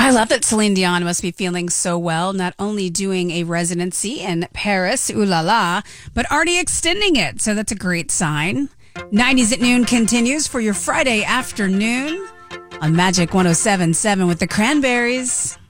I love that Celine Dion must be feeling so well, not only doing a residency in Paris, ooh la la, but already extending it. So that's a great sign. 90s at Noon continues for your Friday afternoon on Magic 107.7 with the Cranberries.